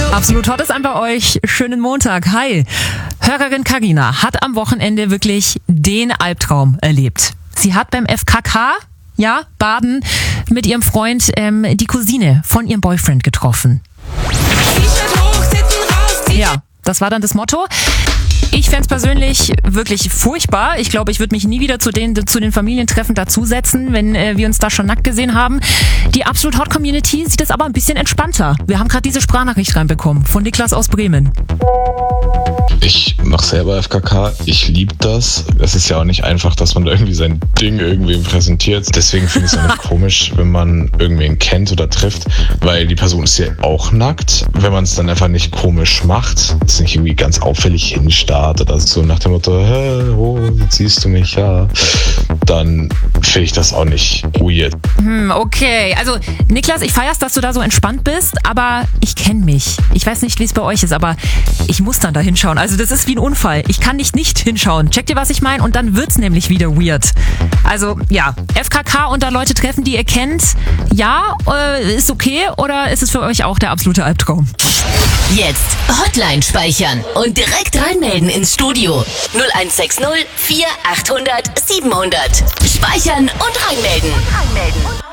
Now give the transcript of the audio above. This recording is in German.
Absolut hot ist an bei euch. Schönen Montag. Hi. Hörerin Carina hat am Wochenende wirklich den Albtraum erlebt. Sie hat beim FKK, Baden, mit ihrem Freund die Cousine von ihrem Boyfriend getroffen. Ja, das war dann das Motto. Ich fänd's persönlich wirklich furchtbar. Ich glaube, ich würde mich nie wieder zu den Familientreffen dazusetzen, wenn wir uns da schon nackt gesehen haben. Die Absolut Hot Community sieht es aber ein bisschen entspannter. Wir haben gerade diese Sprachnachricht reinbekommen von Niklas aus Bremen. Ich mache selber FKK, ich liebe das. Es ist ja auch nicht einfach, dass man irgendwie sein Ding irgendwem präsentiert. Deswegen finde ich es auch nicht komisch, wenn man irgendwen kennt oder trifft, weil die Person ist ja auch nackt. Wenn man es dann einfach nicht komisch macht, es nicht irgendwie ganz auffällig hinstarrt oder so nach dem Motto, jetzt siehst du mich, ja, dann finde ich das auch nicht weird. Okay, also Niklas, ich feier's, dass du da so entspannt bist, aber ich kenne mich. Ich weiß nicht, wie es bei euch ist, aber ich muss dann da hinschauen. Also das ist wie ein Unfall. Ich kann nicht hinschauen. Checkt ihr, was ich meine? Und dann wird's nämlich wieder weird. Also ja, FKK und da Leute treffen, die ihr kennt, ist okay, oder ist es für euch auch der absolute Albtraum? Jetzt Hotline speichern und direkt reinmelden ins Studio. 0160 4800 700. Speichern und reinmelden.